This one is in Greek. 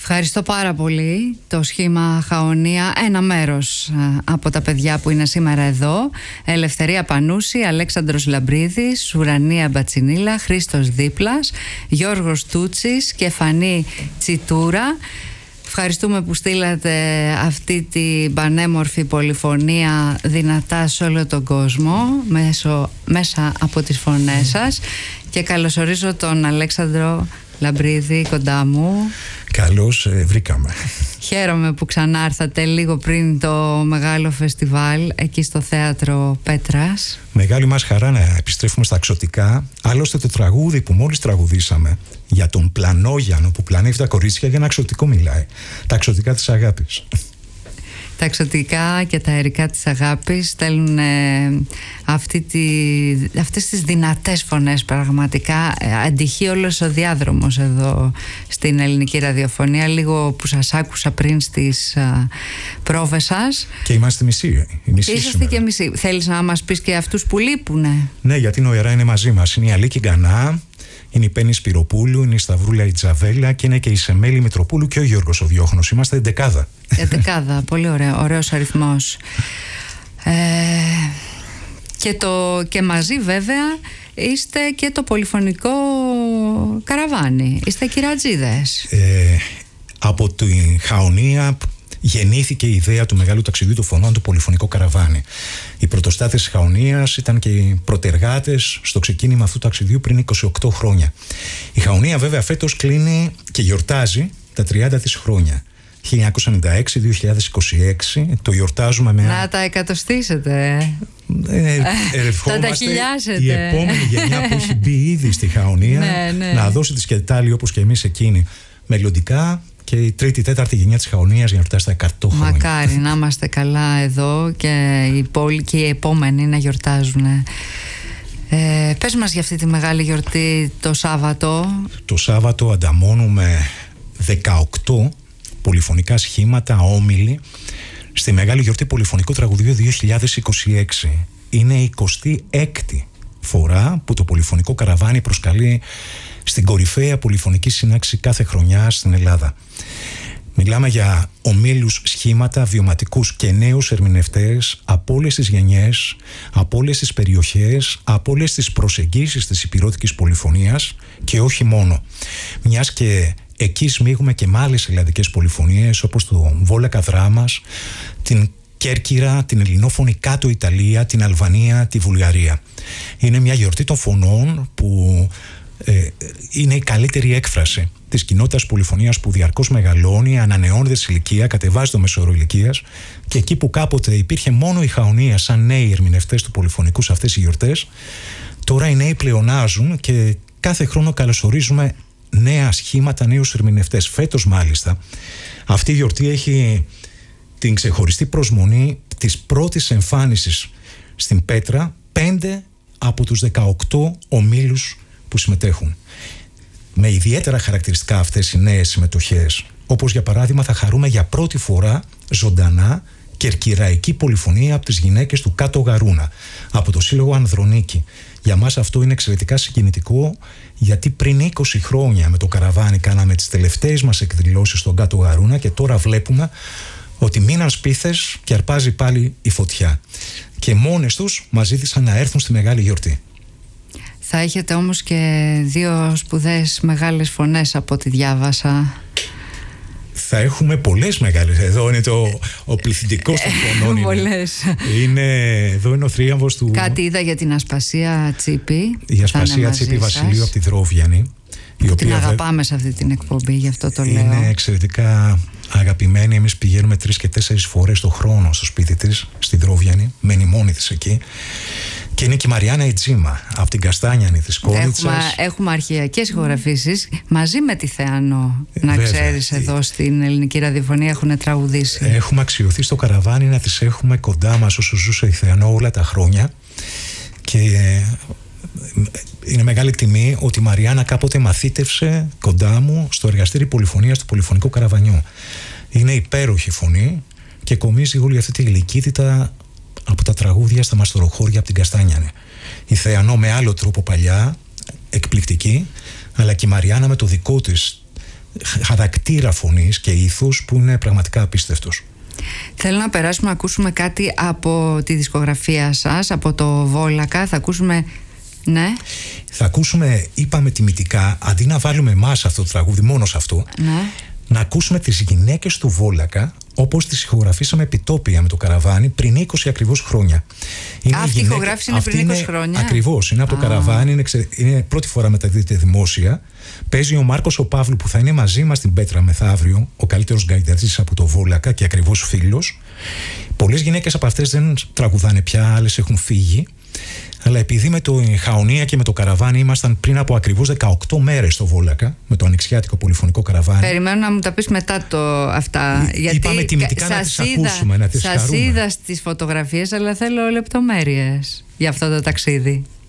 Ευχαριστώ πάρα πολύ. Το σχήμα Χαονία, ένα μέρος από τα παιδιά που είναι σήμερα εδώ: Ελευθερία Πανούση, Αλέξανδρος Λαμπρίδης, Ουρανία Μπατσινίλα, Χρήστος Δίπλας, Γιώργος Τούτσης και Φανή Τσιτούρα. Ευχαριστούμε που στείλατε αυτή την πανέμορφη πολυφωνία δυνατά σε όλο τον κόσμο μέσα από τις φωνές σας, και καλωσορίζω τον Αλέξανδρο Λαμπρίδη κοντά μου. Καλώς βρήκαμε. Χαίρομαι που ξανάρθατε λίγο πριν το μεγάλο φεστιβάλ εκεί στο θέατρο Πέτρας. Μεγάλη μας χαρά να επιστρέφουμε στα Αξωτικά. Άλλωστε το τραγούδι που μόλις τραγουδήσαμε για τον Πλανόγιανο που πλανεύει τα κορίτσια, για ένα αξωτικό μιλάει. Τα αξωτικά της αγάπης. Τα αξωτικά και τα αερικά της αγάπης στέλνουν αυτές τις δυνατές φωνές, πραγματικά αντυχεί όλος ο διάδρομος εδώ στην ελληνική ραδιοφωνία. Λίγο που σας άκουσα πριν στις πρόβες σας. Και είμαστε μισοί. Είσαστε και μισοί. Θέλεις να μας πεις και αυτούς που λείπουνε? Ναι, γιατί η Νοερά είναι μαζί μας. Είναι η Αλίκη Γκανά, είναι η Πέννη Σπυροπούλου, είναι η Σταυρούλα η Τζαβέλα και είναι και η Σεμέλη Μητροπούλου και ο Γιώργος ο Διόχνος. Είμαστε εντεκάδα. Εντεκάδα, πολύ ωραίος αριθμός. Και μαζί βέβαια είστε και το πολυφωνικό καραβάνι. Είστε κυρατζίδες. Από την Χαονία γεννήθηκε η ιδέα του μεγάλου ταξιδιού των φωνών, του πολυφωνικό καραβάνι. Οι πρωτοστάτες της Χαονίας ήταν και οι πρωτεργάτες στο ξεκίνημα αυτού του ταξιδιού πριν 28 χρόνια. Η Χαονία βέβαια φέτος κλείνει και γιορτάζει τα 30 της χρόνια. 1996-2026 το γιορτάζουμε με... Να τα εκατοστήσετε. Θα τα χιλιάσετε. Η επόμενη γενιά που έχει μπει ήδη στη Χαονία να δώσει τη σκετάλη όπως και εμείς εκείνη μελλοντικά, και η τρίτη, τέταρτη γενιά της Χαονίας για να γιορτάσει τα 100 χρόνια. Μακάρι να είμαστε καλά εδώ και η πόλη και οι επόμενοι να γιορτάζουν. Πες μας για αυτή τη μεγάλη γιορτή το Σάββατο. Το Σάββατο ανταμώνουμε 18 πολυφωνικά σχήματα, όμιλοι, στη μεγάλη γιορτή πολυφωνικού τραγουδιού 2026. Είναι η 26η φορά που το πολυφωνικό καραβάνι προσκαλεί στην κορυφαία πολυφωνική σύναξη κάθε χρονιά στην Ελλάδα. Μιλάμε για ομίλους, σχήματα, βιωματικούς και νέους ερμηνευτές από όλες τις γενιές, από όλες τις περιοχές, από όλες τις προσεγγίσεις της υπηρώτικης πολυφωνίας και όχι μόνο. Μιας και εκεί σμίγουμε και με άλλες ελλαδικές πολυφωνίες όπως το Βόλακα Δράμας, την Κέρκυρα, την ελληνόφωνη Κάτω Ιταλία, την Αλβανία, τη Βουλγαρία. Είναι μια γιορτή των φωνών που είναι η καλύτερη έκφραση της κοινότητας πολυφωνίας που διαρκώς μεγαλώνει, ανανεώνεται σε ηλικία, κατεβάζει το μεσόωρο ηλικίας, και εκεί που κάποτε υπήρχε μόνο η Χαονία σαν νέοι ερμηνευτές του πολυφωνικού σε αυτές οι γιορτές, τώρα οι νέοι πλεονάζουν και κάθε χρόνο καλωσορίζουμε νέα σχήματα, νέους ερμηνευτές. Φέτος μάλιστα αυτή η γιορτή έχει την ξεχωριστή προσμονή της πρώτης εμφάνισης στην Πέτρα 5 από τους 18 ομίλους που συμμετέχουν. Με ιδιαίτερα χαρακτηριστικά αυτές οι νέες συμμετοχές, όπως για παράδειγμα θα χαρούμε για πρώτη φορά ζωντανά κερκυραϊκή πολυφωνία από τις γυναίκες του Κάτω Γαρούνα, από το Σύλλογο Ανδρονίκη. Για μας αυτό είναι εξαιρετικά συγκινητικό, γιατί πριν 20 χρόνια με το καραβάνι κάναμε τις τελευταίες μας εκδηλώσεις στον Κάτω Γαρούνα και τώρα βλέπουμε ότι μείναν σπίθες και αρπάζει πάλι η φωτιά. Και μόνες τους μας ζήτησαν να έρθουν στη μεγάλη γιορτή. Θα έχετε όμως και δύο σπουδαίες μεγάλες φωνές από ό,τι διάβασα. Θα έχουμε πολλές μεγάλες. Εδώ είναι ο πληθυντικός των φωνών. Πολλές. Εδώ είναι ο θρίαμβος του... Κάτι είδα για την Ασπασία Τσίπη. Η Ασπασία Τσίπη Βασιλείου από τη Δρόβιανη. Την αγαπάμε σε αυτή την εκπομπή, γι' αυτό το λέω. Είναι εξαιρετικά αγαπημένη. Εμείς πηγαίνουμε 3 και 4 φορές το χρόνο στο σπίτι της, στη Δρόβιανη. Μένει μόνη της εκεί. Και είναι και η Μαριάννα Ιτζίμα από την Καστάνιανη της Κόλιτσας. Έχουμε αρχαιακές ηχογραφήσεις μαζί με τη Θεανό. Να ξέρεις, εδώ στην ελληνική ραδιοφωνία έχουν τραγουδήσει. Έχουμε αξιωθεί στο καραβάνι να τις έχουμε κοντά μας όσο ζούσε η Θεανό όλα τα χρόνια. Και είναι μεγάλη τιμή ότι η Μαριάννα κάποτε μαθήτευσε κοντά μου στο εργαστήρι πολυφωνίας του πολυφωνικού καραβανιού. Είναι υπέροχη φωνή και κομίζει όλη αυτή τη γλυκύτητα από τα τραγούδια στα μαστοροχώρια από την Καστάνιανη. Η Θεανό με άλλο τρόπο παλιά, εκπληκτική, αλλά και η Μαριάννα με το δικό της χαρακτήρα φωνής και ήθους που είναι πραγματικά απίστευτος. Θέλω να περάσουμε να ακούσουμε κάτι από τη δισκογραφία σας, από το Βόλακα. Θα ακούσουμε... Ναι. Θα ακούσουμε, είπαμε τιμητικά, αντί να βάλουμε εμάς αυτό το τραγούδι, μόνο σε αυτό, Ναι. να ακούσουμε τις γυναίκες του Βόλακα όπως τις ηχογραφήσαμε επιτόπια με το Καραβάνι πριν 20 ακριβώς χρόνια. Αυτή η ηχογράφηση είναι πριν 20 χρόνια. Ακριβώς, είναι από το Καραβάνι, είναι πρώτη φορά μεταδίδεται δημόσια. Παίζει ο Μάρκος ο Παύλου που θα είναι μαζί μας στην Πέτρα μεθαύριο, ο καλύτερος γκαϊταριστής από το Βόλακα και ακριβώς φίλος. Πολλές γυναίκες από αυτές δεν τραγουδάνε πια, άλλες έχουν φύγει. Αλλά επειδή με το Χαονία και με το Καραβάνι ήμασταν πριν από ακριβώς 18 μέρες στο Βόλακα, με το ανοιξιάτικο πολυφωνικό Καραβάνι. Περιμένω να μου τα πεις μετά αυτά. Γιατί είπαμε τιμητικά να τις ακούσουμε, να τις χαρούμε. Σας είδα στις φωτογραφίες, αλλά θέλω λεπτομέρειες για αυτό το ταξίδι.